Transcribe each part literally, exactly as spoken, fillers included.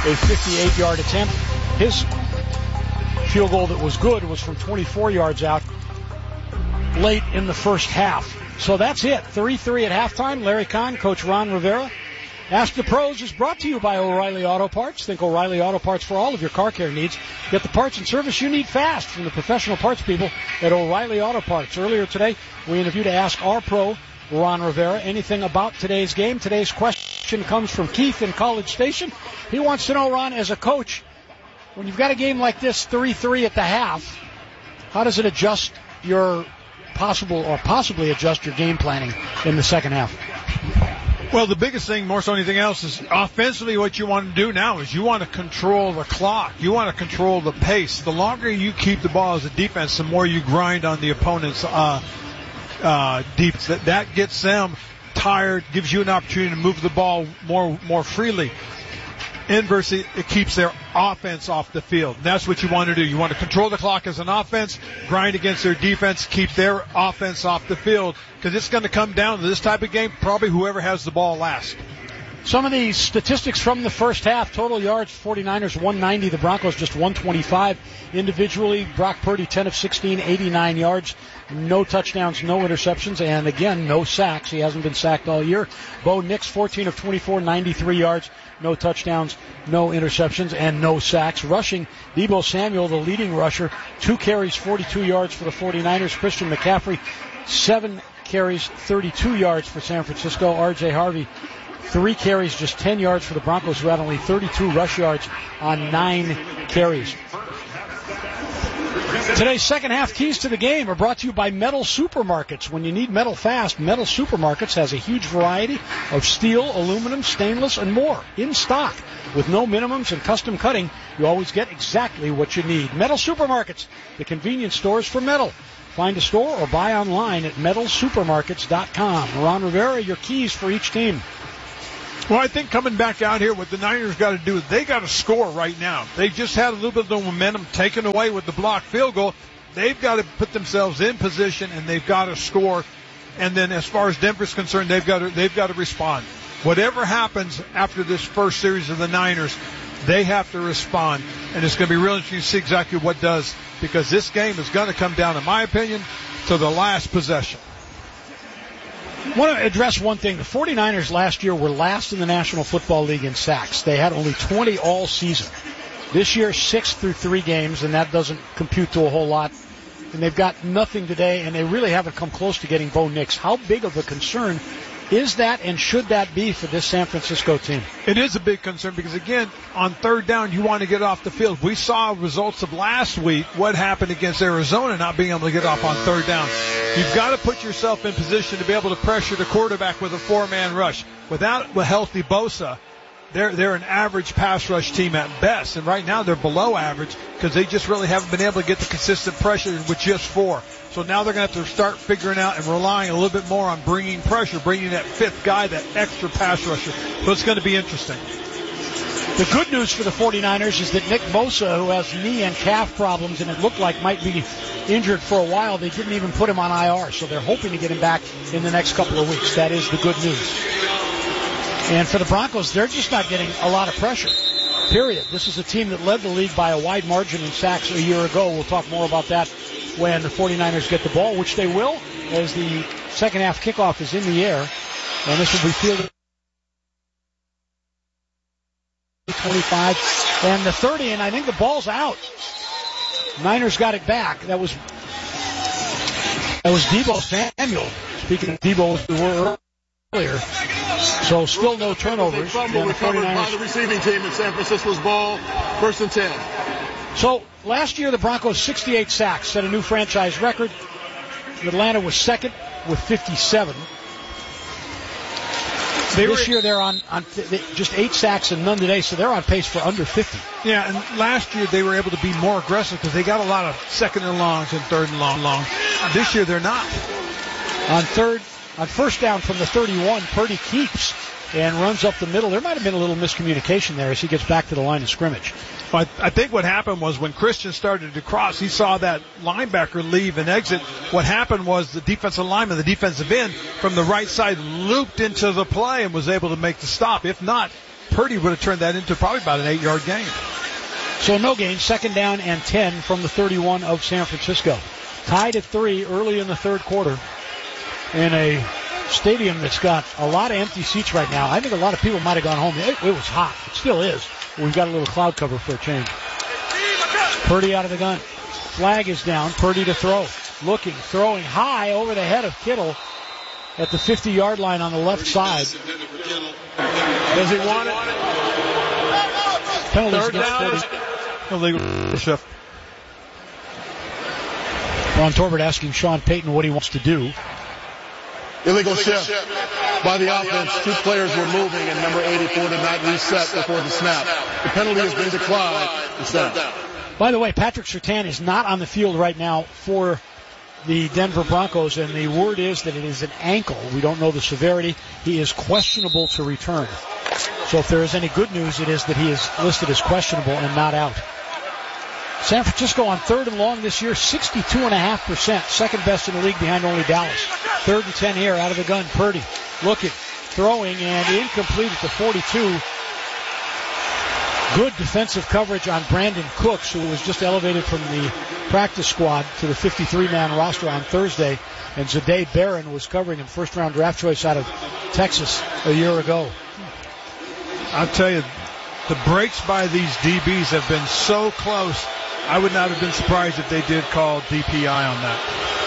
a fifty-eight-yard attempt. His field goal that was good was from twenty-four yards out late in the first half. So that's it. three three at halftime. Larry Kahn, Coach Ron Rivera. Ask the Pros is brought to you by O'Reilly Auto Parts. Think O'Reilly Auto Parts for all of your car care needs. Get the parts and service you need fast from the professional parts people at O'Reilly Auto Parts. Earlier today, we interviewed to ask our pro, Ron Rivera, anything about today's game. Today's question comes from Keith in College Station. He wants to know, Ron, as a coach, when you've got a game like this, three three at the half, how does it adjust your possible or possibly adjust your game planning in the second half? Well, the biggest thing, more so than anything else, is offensively what you want to do now is you want to control the clock. You want to control the pace. The longer you keep the ball as a defense, the more you grind on the opponent's uh, uh, defense. That, that gets them tired, gives you an opportunity to move the ball more more freely. Inversely, it keeps their offense off the field. And that's what you want to do. You want to control the clock as an offense, grind against their defense, keep their offense off the field, because it's going to come down to this type of game, probably whoever has the ball last. Some of the statistics from the first half. Total yards, forty-niners one ninety. The Broncos just one twenty-five. Individually, Brock Purdy ten of sixteen, eighty-nine yards. No touchdowns, no interceptions, and again, no sacks. He hasn't been sacked all year. Bo Nix, fourteen of twenty-four, ninety-three yards. No touchdowns, no interceptions, and no sacks. Rushing, Deebo Samuel, the leading rusher, two carries, forty-two yards for the forty-niners. Christian McCaffrey, seven carries, thirty-two yards for San Francisco. R J Harvey, three carries, just ten yards for the Broncos, who had only thirty-two rush yards on nine carries. Today's second half keys to the game are brought to you by Metal Supermarkets. When you need metal fast, Metal Supermarkets has a huge variety of steel, aluminum, stainless, and more in stock. With no minimums and custom cutting, you always get exactly what you need. Metal Supermarkets, the convenience stores for metal. Find a store or buy online at metal supermarkets dot com. Ron Rivera, your keys for each team. Well, I think coming back out here, what the Niners got to do is they got to score right now. They just had a little bit of momentum taken away with the blocked field goal. They've got to put themselves in position, and they've got to score. And then as far as Denver's concerned, they've got to, they've got to respond. Whatever happens after this first series of the Niners, they have to respond. And it's going to be real interesting to see exactly what does, because this game is going to come down, in my opinion, to the last possession. I want to address one thing. The forty-niners last year were last in the National Football League in sacks. They had only twenty all season. This year, six through three games, and that doesn't compute to a whole lot. And they've got nothing today, and they really haven't come close to getting Bo Nix. How big of a concern is that, and should that be for this San Francisco team? It is a big concern because, again, on third down, you want to get off the field. We saw results of last week, what happened against Arizona, not being able to get off on third down. You've got to put yourself in position to be able to pressure the quarterback with a four-man rush. Without a healthy Bosa, they're, they're an average pass rush team at best, and right now they're below average because they just really haven't been able to get the consistent pressure with just four. So now they're going to have to start figuring out and relying a little bit more on bringing pressure, bringing that fifth guy, that extra pass rusher. So it's going to be interesting. The good news for the forty-niners is that Nick Bosa, who has knee and calf problems and it looked like might be injured for a while, they didn't even put him on I R. So they're hoping to get him back in the next couple of weeks. That is the good news. And for the Broncos, they're just not getting a lot of pressure, period. This is a team that led the league by a wide margin in sacks a year ago. We'll talk more about that when the forty-niners get the ball, which they will, as the second half kickoff is in the air. And this will be fielded twenty-five and the thirty, and I think the ball's out. Niners got it back. That was that was Deebo Samuel. Speaking of Deebo, we were earlier. So still no turnovers. Fumble recovered by the receiving team in San Francisco's ball. First and ten. So last year the Broncos sixty-eight sacks, set a new franchise record. Atlanta was second with fifty-seven. They this were, year they're on, on just eight sacks and none today, so they're on pace for under fifty. Yeah, and last year they were able to be more aggressive because they got a lot of second and longs and third and long long. This year they're not. On third, on first down from the thirty-one, Purdy keeps and runs up the middle. There might have been a little miscommunication there as he gets back to the line of scrimmage. Well, I think what happened was when Christian started to cross, he saw that linebacker leave and exit. What happened was the defensive lineman, the defensive end, from the right side looped into the play and was able to make the stop. If not, Purdy would have turned that into probably about an eight-yard gain. So no gain, second down and ten from the thirty-one of San Francisco. Tied at three early in the third quarter in a stadium that's got a lot of empty seats right now. I think a lot of people might have gone home. It, it was hot. It still is. We've got a little cloud cover for a change. Purdy out of the gun. Flag is down. Purdy to throw. Looking, throwing high over the head of Kittle at the fifty-yard line on the left side. Does he want it? Penalties Third down. Illegal shift. Ron Torbert asking Sean Payton what he wants to do. Illegal shift by the offense. Two players were moving, and number eighty-four did not reset before the snap. The penalty has been declined. It's down. By the way, Patrick Surtain is not on the field right now for the Denver Broncos, and the word is that it is an ankle. We don't know the severity. He is questionable to return. So if there is any good news, it is that he is listed as questionable and not out. San Francisco on third and long this year, sixty-two point five percent, second best in the league behind only Dallas. Third and ten here, out of the gun, Purdy looking, throwing, and incomplete at the forty-two. Good defensive coverage on Brandon Cooks, who was just elevated from the practice squad to the fifty-three man roster on Thursday, and Za'Dai Barron was covering him, first-round draft choice out of Texas a year ago. I'll tell you, the breaks by these D Bs have been so close, I would not have been surprised if they did call D P I on that.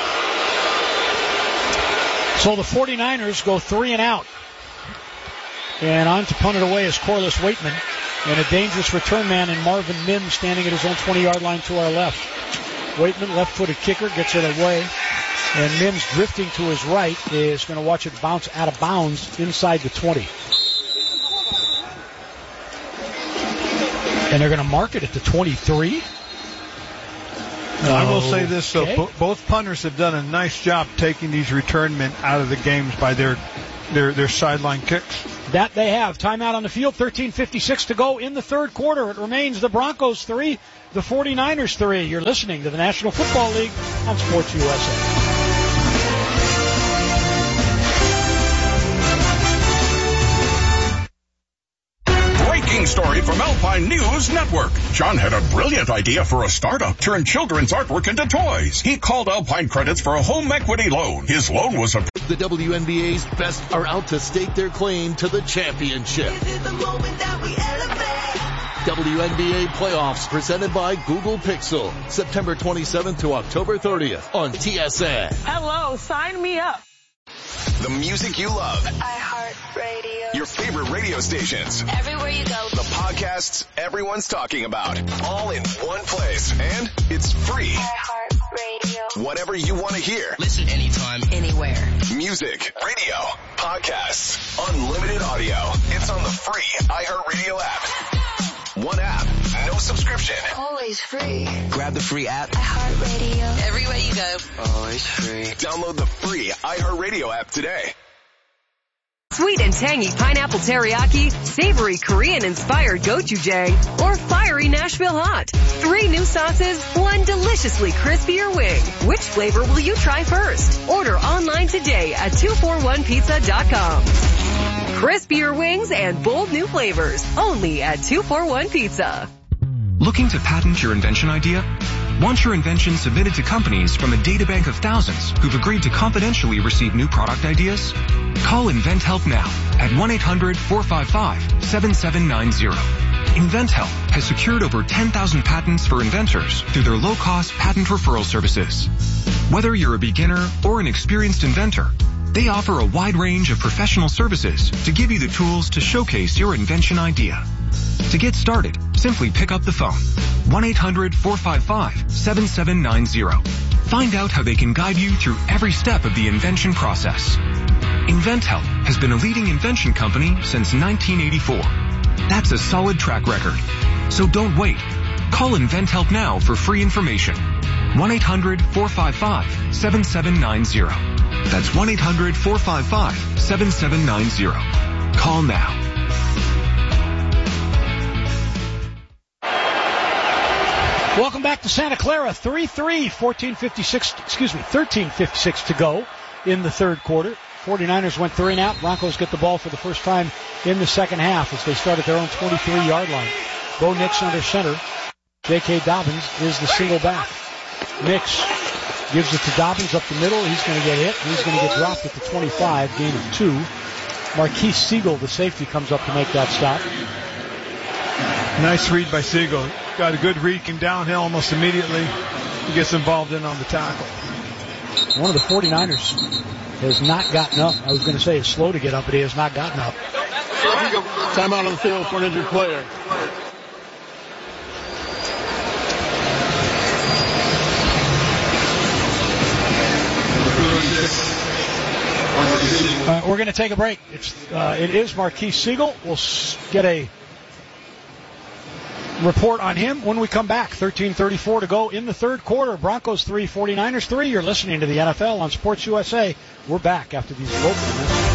So the 49ers go three and out. And on to punt it away is Corliss Waitman. And a dangerous return man in Marvin Mims standing at his own twenty-yard line to our left. Waitman, left-footed kicker, gets it away. And Mims drifting to his right is going to watch it bounce out of bounds inside the twenty. And they're going to mark it at the twenty-three. I will say this, though. Okay. Bo- both punters have done a nice job taking these return men out of the games by their their, their sideline kicks. That they have. Timeout on the field, thirteen fifty-six to go in the third quarter. It remains the Broncos three, the 49ers three. You're listening to the National Football League on Sports U S A. Story from Alpine News Network. John had a brilliant idea for a startup, turn children's artwork into toys. He called Alpine Credits for a home equity loan. His loan was approved. The W N B A's best are out to stake their claim to the championship. This is the moment that we elevate. W N B A playoffs presented by Google Pixel. September twenty-seventh to October thirtieth on T S N. Hello, sign me up. The music you love. iHeartRadio. Your favorite radio stations. Everywhere you go. The podcasts everyone's talking about. All in one place. And it's free. iHeartRadio. Whatever you want to hear. Listen anytime. Anywhere. Music, radio, podcasts, unlimited audio. It's on the free iHeartRadio app. One app, no subscription. Always free. Grab the free app. iHeartRadio. Everywhere you go. Always free. Download the free iHeartRadio app today. Sweet and tangy pineapple teriyaki, savory Korean-inspired gochujang, or fiery Nashville hot. Three new sauces, one deliciously crispier wing. Which flavor will you try first? Order online today at two forty-one pizza dot com. Crispier wings and bold new flavors, only at two forty-one Pizza. Looking to patent your invention idea? Want your invention submitted to companies from a databank of thousands who've agreed to confidentially receive new product ideas? Call InventHelp now at one eight hundred four five five seven seven nine zero. InventHelp has secured over ten thousand patents for inventors through their low-cost patent referral services. Whether you're a beginner or an experienced inventor, they offer a wide range of professional services to give you the tools to showcase your invention idea. To get started, simply pick up the phone. one eight hundred four five five seven seven nine zero. Find out how they can guide you through every step of the invention process. InventHelp has been a leading invention company since nineteen eighty-four. That's a solid track record. So don't wait. Call InventHelp now for free information. one eight hundred four five five seven seven nine zero. That's one eight hundred four five five seven seven nine zero. Call now. Welcome back to Santa Clara, three three, fourteen fifty-six, excuse me, thirteen fifty-six to go in the third quarter. forty-niners went three and out. Broncos get the ball for the first time in the second half as they start at their own twenty-three-yard line. Bo Nix under center. J K. Dobbins is the single back. Nix gives it to Dobbins up the middle. He's going to get hit. He's going to get dropped at the twenty-five. Gain of two. Marquise Siegel, the safety, comes up to make that stop. Nice read by Siegel. Got a good read, came downhill almost immediately. He gets involved in on the tackle. One of the forty-niners has not gotten up. I was going to say it's slow to get up, but he has not gotten up. Timeout on the field for an injured player. Uh, we're going to take a break. It's uh, it is Marquise Siegel. We'll s- get a report on him when we come back. thirteen thirty-four to go in the third quarter. Broncos three, forty-niners three. You're listening to the N F L on Sports U S A. We're back after these local messages.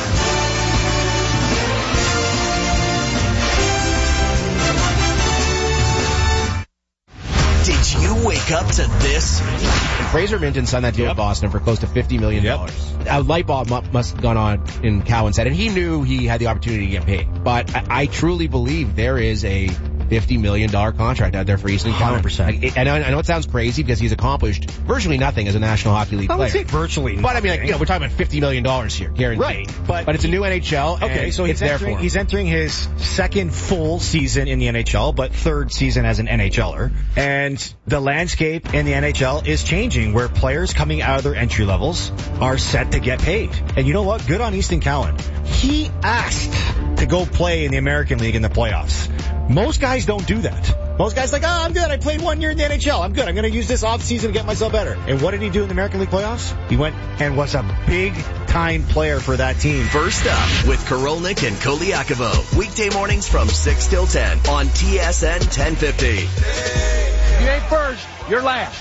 Did you wake up to this? Fraser Minton signed that deal Yep. with Boston for close to fifty million dollars. Yep. A light bulb mu- must have gone on in Cowan's head, and he knew he had the opportunity to get paid. But I, I truly believe there is a fifty million dollars contract out there for Easton Cowan. one hundred percent. Like, and I, I know it sounds crazy because he's accomplished virtually nothing as a National Hockey League I would player. say virtually But I mean, like, you know, we're talking about fifty million dollars here, guaranteed. Right, but, but it's a new N H L, okay, and so he's it's there entering, for him. he's entering his second full season in the N H L, but third season as an NHLer. And the landscape in the N H L is changing, where players coming out of their entry levels are set to get paid. And you know what? Good on Easton Cowan. He asked to go play in the American League in the playoffs. Most guys don't do that. Most guys are like, oh, I'm good. I played one year in the N H L. I'm good. I'm going to use this off season to get myself better. And what did he do in the American League playoffs? He went and was a big-time player for that team. First up with Korolnik and Koliakovo. Weekday mornings from six till ten on T S N ten fifty. You ain't first, you're last.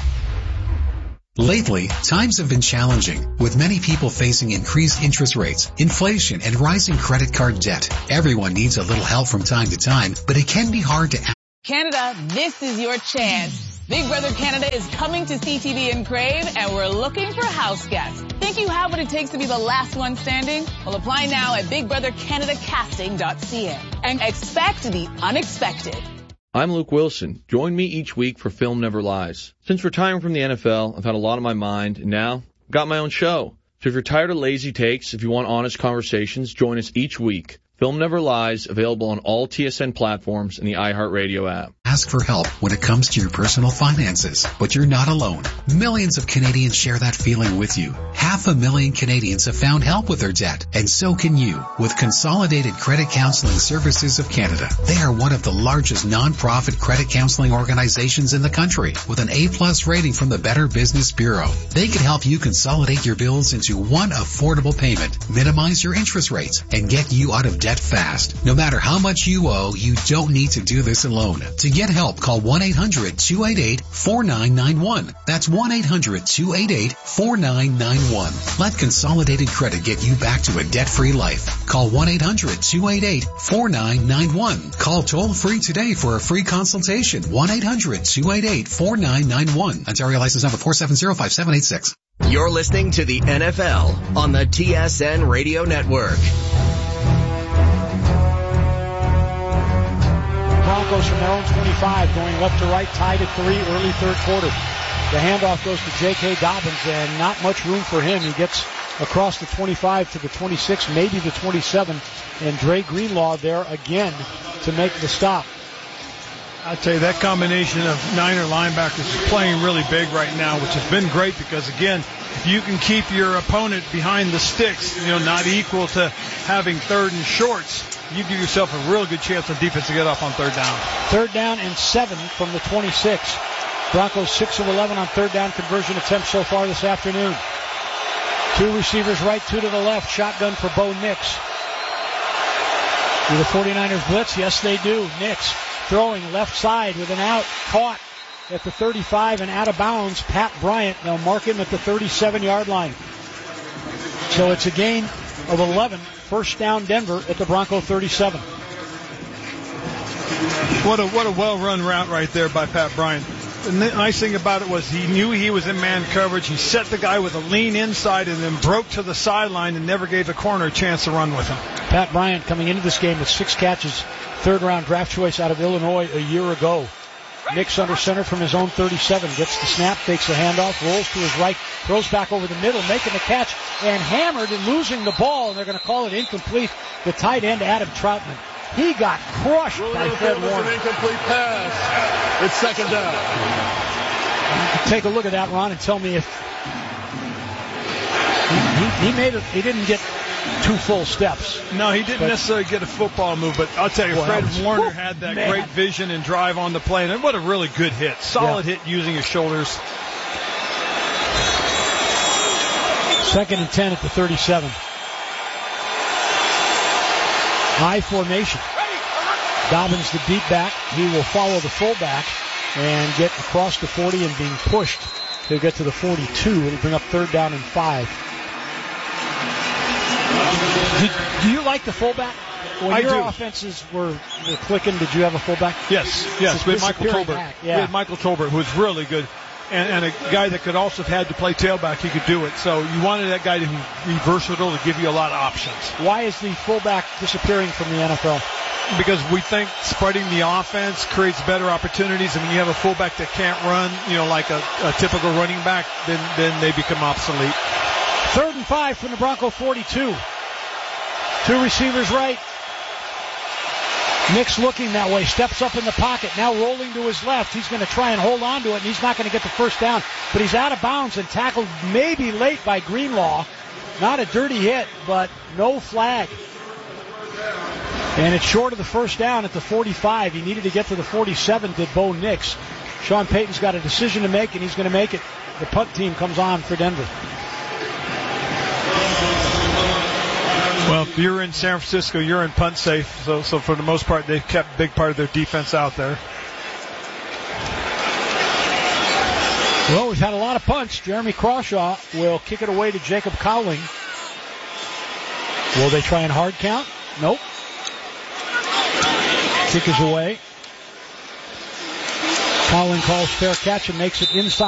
Lately, times have been challenging, with many people facing increased interest rates, inflation, and rising credit card debt. Everyone needs a little help from time to time, but it can be hard to... Canada, this is your chance. Big Brother Canada is coming to C T V in Crave, and we're looking for house guests. Think you have what it takes to be the last one standing? Well, apply now at big brother canada casting dot c a and expect the unexpected. I'm Luke Wilson. Join me each week for Film Never Lies. Since retiring from the N F L, I've had a lot on my mind, and now I've got my own show. So if you're tired of lazy takes, if you want honest conversations, join us each week. Film Never Lies, available on all T S N platforms and the iHeartRadio app. Ask for help when it comes to your personal finances, but you're not alone. Millions of Canadians share that feeling with you. Half a million Canadians have found help with their debt, and so can you with Consolidated Credit Counseling Services of Canada. They are one of the largest non-profit credit counseling organizations in the country with an A-plus rating from the Better Business Bureau. They can help you consolidate your bills into one affordable payment, minimize your interest rates, and get you out of debt fast. No matter how much you owe, you don't need to do this alone. To get help, call one eight hundred two eight eight four nine nine one. That's one eight hundred two eight eight four nine nine one. Let Consolidated Credit get you back to a debt-free life. Call one eight hundred two eight eight four nine nine one. Call toll-free today for a free consultation. one eight hundred two eight eight four nine nine one. Ontario license number four seven zero five seven eight six. You're listening to the N F L on the T S N Radio Network. Broncos from their own twenty-five going left to right, tied at three, early third quarter. The handoff goes to J K. Dobbins, and not much room for him. He gets across the twenty-five to the twenty-six, maybe the twenty-seven, and Dre Greenlaw there again to make the stop. I'll tell you, that combination of Niner linebackers is playing really big right now, which has been great because, again, if you can keep your opponent behind the sticks, you know, not equal to having third and shorts, you give yourself a real good chance on defense to get off on third down. Third down and seven from the twenty-six. Broncos six of eleven on third down conversion attempts so far this afternoon. Two receivers right, two to the left. Shotgun for Bo Nix. Do the forty-niners blitz? Yes, they do. Nix throwing left side with an out. Caught at the thirty-five and out of bounds. Pat Bryant. They'll mark him at the thirty-seven-yard line. So it's a gain of eleven. First down Denver at the Bronco thirty-seven. What a what a well-run route right there by Pat Bryant. the nice thing about it was he knew he was in man coverage. He set the guy with a lean inside and then broke to the sideline and never gave the corner a chance to run with him. Pat Bryant coming into this game with six catches, third round draft choice out of Illinois a year ago. Nix under center from his own thirty-seven. Gets the snap, takes the handoff, rolls to his right, throws back over the middle, making the catch, and hammered and losing the ball, and they're going to call it incomplete. The tight end, Adam Troutman. He got crushed by Fred Warner. An incomplete pass. It's second down. Take a look at that, Ron, and tell me if he, he, he made it. He didn't get two full steps. No, he didn't but, necessarily get a football move, but I'll tell you, well, Fred Warner whoop, had that man. great vision and drive on the play, and what a really good hit. Solid yeah. hit using his shoulders. Second and ten at the thirty-seven. High formation. Dobbins the deep back. He will follow the fullback and get across the forty and being pushed to get to the forty-two. It'll bring up third down and five. Did, do you like the fullback? When I your do. offenses were, were clicking, did you have a fullback? Yes, yes. We had Michael Tolbert. Yeah. We had Michael Tolbert, who was really good. And, and a guy that could also have had to play tailback, he could do it. So you wanted that guy to be versatile, to give you a lot of options. Why is the fullback disappearing from the N F L? Because we think spreading the offense creates better opportunities. And when you have a fullback that can't run, you know, like a, a typical running back, then, then they become obsolete. Third and five from the Bronco forty-two. Two receivers right. Nix looking that way, steps up in the pocket, now rolling to his left. He's going to try and hold on to it, and he's not going to get the first down. But he's out of bounds and tackled maybe late by Greenlaw. Not a dirty hit, but no flag. And it's short of the first down at the forty-five. He needed to get to the forty-seven, did Bo Nix. Sean Payton's got a decision to make, and he's going to make it. The punt team comes on for Denver. Well, if you're in San Francisco, you're in punt safe. So, so for the most part, they've kept a big part of their defense out there. Well, we've had a lot of punts. Jeremy Crawshaw will kick it away to Jacob Cowling. Will they try and hard count? Nope. Kick is away. Cowling calls fair catch and makes it inside.